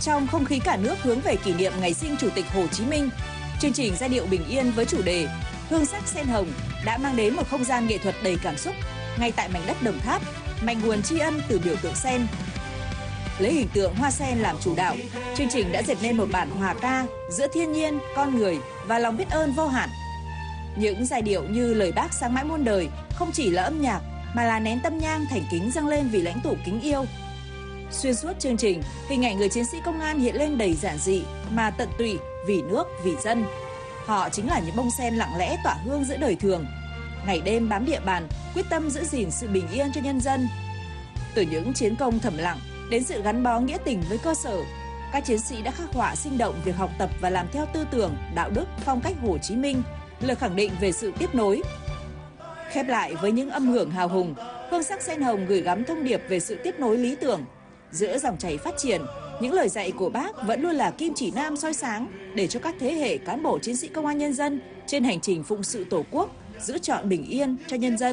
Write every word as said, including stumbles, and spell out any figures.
Trong không khí cả nước hướng về kỷ niệm ngày sinh Chủ tịch Hồ Chí Minh, chương trình giai điệu bình yên với chủ đề Hương sắc sen hồng đã mang đến một không gian nghệ thuật đầy cảm xúc ngay tại mảnh đất Đồng Tháp, mạch nguồn tri ân từ biểu tượng sen. Lấy hình tượng hoa sen làm chủ đạo, chương trình đã dệt nên một bản hòa ca giữa thiên nhiên, con người và lòng biết ơn vô hạn. Những giai điệu như lời Bác sáng mãi muôn đời không chỉ là âm nhạc mà là nén tâm nhang thành kính dâng lên vì lãnh tụ kính yêu. Xuyên suốt chương trình, hình ảnh người chiến sĩ công an hiện lên đầy giản dị mà tận tụy vì nước, vì dân. Họ chính là những bông sen lặng lẽ tỏa hương giữa đời thường, ngày đêm bám địa bàn, quyết tâm giữ gìn sự bình yên cho nhân dân. Từ những chiến công thầm lặng đến sự gắn bó nghĩa tình với cơ sở, các chiến sĩ đã khắc họa sinh động việc học tập và làm theo tư tưởng, đạo đức, phong cách Hồ Chí Minh, lời khẳng định về sự tiếp nối. Khép lại với những âm hưởng hào hùng, hương sắc sen hồng gửi gắm thông điệp về sự tiếp nối lý tưởng. Giữa dòng chảy phát triển, những lời dạy của Bác vẫn luôn là kim chỉ nam soi sáng để cho các thế hệ cán bộ chiến sĩ công an nhân dân trên hành trình phụng sự Tổ quốc, giữ trọn bình yên cho nhân dân.